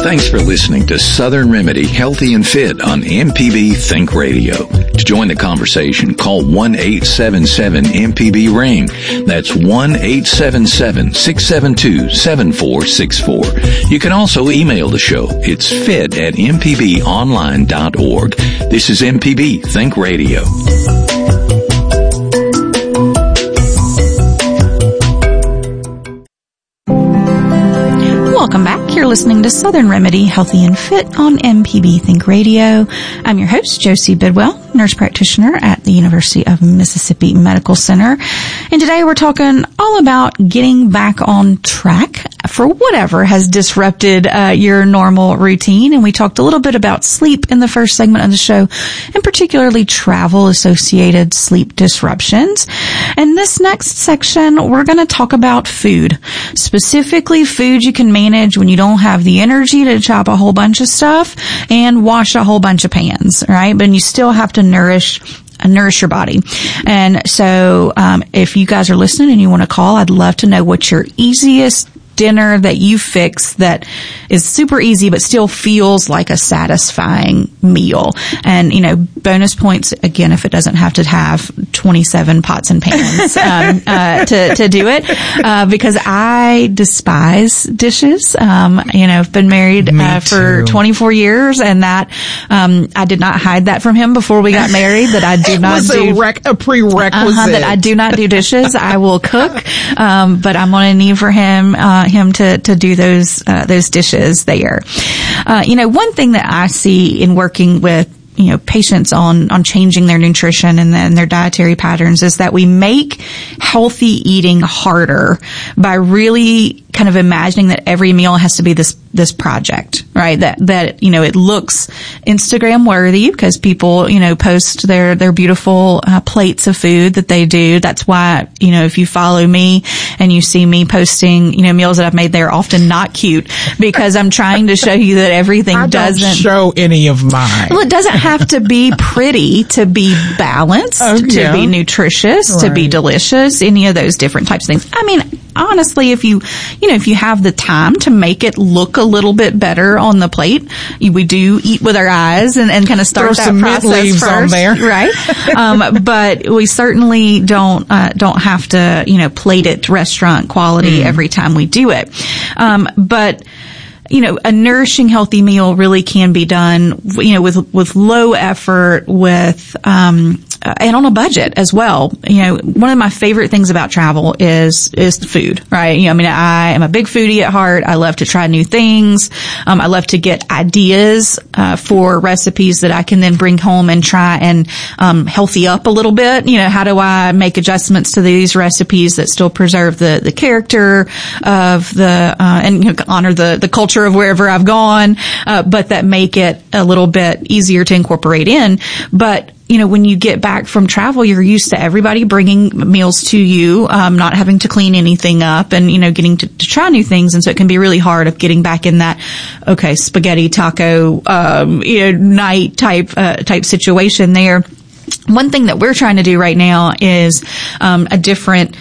Thanks for listening to Southern Remedy Healthy and Fit on MPB Think Radio. To join the conversation, call 1-877-MPB-RING. That's 1-877-672-7464. You can also email the show. It's fit@mpbonline.org. This is MPB Think Radio. Welcome back. You're listening to Southern Remedy Healthy and Fit on MPB Think Radio. I'm your host, Josie Bidwell, nurse practitioner at the University of Mississippi Medical Center. And today we're talking all about getting back on track for whatever has disrupted your normal routine. And we talked a little bit about sleep in the first segment of the show, and particularly travel-associated sleep disruptions. In this next section, we're going to talk about food, specifically food you can manage when you don't have the energy to chop a whole bunch of stuff and wash a whole bunch of pans, right? But you still have to nourish your body. And so, if you guys are listening and you want to call, I'd love to know what your easiest dinner that you fix that is super easy but still feels like a satisfying meal. And, bonus points, again, if it doesn't have to have 27 pots and pans to do it, because I despise dishes. I've been married for 24 years, and that I did not hide that from him before we got married, that I do not do a prerequisite. that I do not do dishes. I will cook, but I'm going to need for him to do those dishes there. One thing that I see in working with patients on changing their nutrition and then their dietary patterns is that we make healthy eating harder by really kind of imagining that every meal has to be this project, right? That it looks Instagram worthy because people, post their beautiful plates of food that they do. That's why, if you follow me and you see me posting, meals that I've made, they're often not cute because I'm trying to show you that everything doesn't show any of mine. Well, it doesn't have to be pretty to be balanced, to be nutritious, to be delicious, any of those different types of things. I mean, honestly, if you have the time to make it look a little bit better on the plate, we do eat with our eyes and kind of start Throw that some process mint leaves first, on there. right? But we certainly don't have to, plate it restaurant quality every time we do it. But a nourishing, healthy meal really can be done, with low effort, and on a budget as well. One of my favorite things about travel is the food, right? I am a big foodie at heart. I love to try new things. I love to get ideas, for recipes that I can then bring home and try and, healthy up a little bit. How do I make adjustments to these recipes that still preserve the character of and honor the culture of wherever I've gone, but that make it a little bit easier to incorporate in. But when you get back from travel, you're used to everybody bringing meals to you, not having to clean anything up and, getting to try new things. And so it can be really hard of getting back in that, spaghetti taco, night type situation there. One thing that we're trying to do right now is, a different,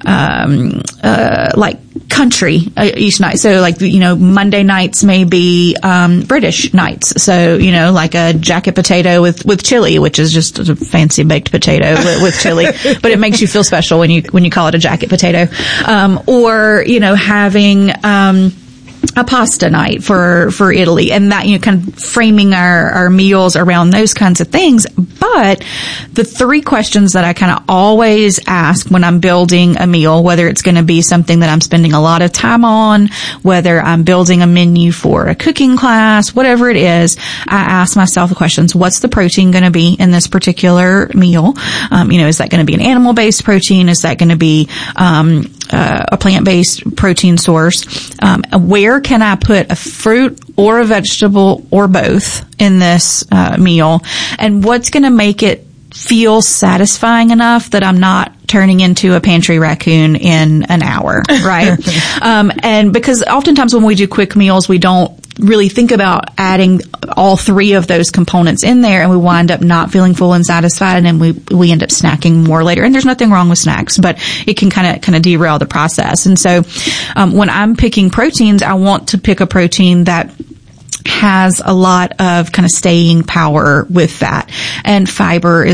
country each night. So Monday nights may be British nights. So like a jacket potato with chili, which is just a fancy baked potato with chili, but it makes you feel special when you call it a jacket potato. Or having a pasta night for Italy, and that, kind of framing our meals around those kinds of things. But the three questions that I kind of always ask when I'm building a meal, whether it's going to be something that I'm spending a lot of time on, whether I'm building a menu for a cooking class, whatever it is, I ask myself the questions: what's the protein going to be in this particular meal? Is that going to be an animal-based protein? Is that going to be a plant-based protein source? Where can I put a fruit or a vegetable or both in this meal? And what's going to make it feel satisfying enough that I'm not turning into a pantry raccoon in an hour, right? And because oftentimes when we do quick meals, we don't really think about adding all three of those components in there, and we wind up not feeling full and satisfied, and we end up snacking more later. And there's nothing wrong with snacks, but it can kind of derail the process. And so when I'm picking proteins, I want to pick a protein that has a lot of kind of staying power with that. And fiber